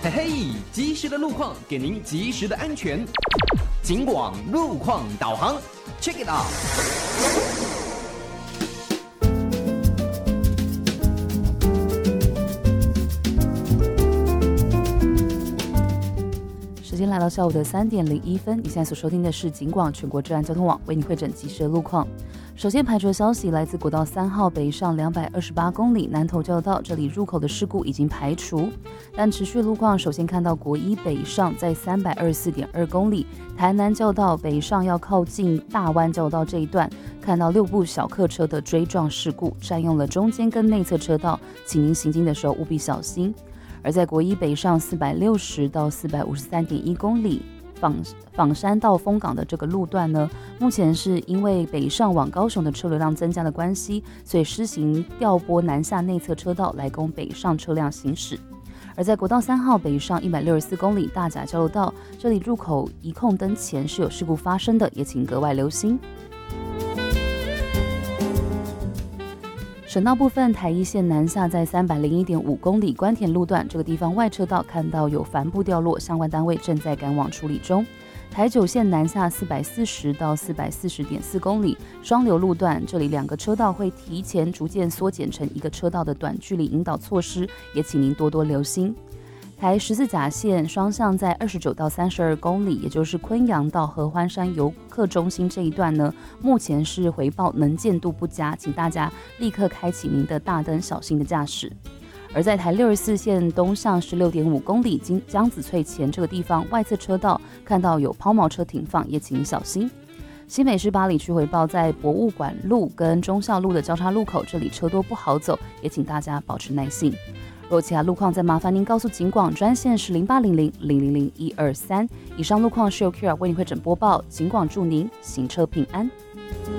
嘿嘿，及时的路况给您及时的安全。警广路况导航 ，Check it out。 时间来到下午的3点01分，你现在所收听的是警广全国治安交通网为你汇整及时的路况。首先排除的消息来自国道3号北上228公里南投交道，这里入口的事故已经排除，但持续路况首先看到国一北上在324.2公里，台南交道北上要靠近大湾交道这一段，看到6部小客车的追撞事故，占用了中间跟内侧车道，请您行经的时候务必小心。而在国一北上460到453.1公里枋山到丰港的这个路段呢，目前是因为北上往高雄的车流量增加的关系，所以施行调拨南下内侧车道来供北上车辆行驶。而在国道3号北上164公里大甲交流道，这里入口一控灯前是有事故发生的，也请格外留心。省道部分，台一线南下在301.5公里关田路段，这个地方外车道看到有帆布掉落，相关单位正在赶往处理中。台9线南下440到440.4公里双流路段，这里2个车道会提前逐渐缩减成1个车道的短距离引导措施，也请您多多留心。台14甲线双向在29到32公里，也就是昆阳到合欢山游客中心这一段呢，目前是回报能见度不佳，请大家立刻开启您的大灯，小心的驾驶。而在台64线东向16.5公里江子翠前这个地方，外侧车道看到有抛锚车停放，也请您小心。新北市八里区回报在博物馆路跟忠孝路的交叉路口，这里车多不好走，也请大家保持耐性。若其他路况，再麻烦您告诉警广专线是0800-000-123。以上路况是由 QR 为您汇整播报，警广祝您行车平安。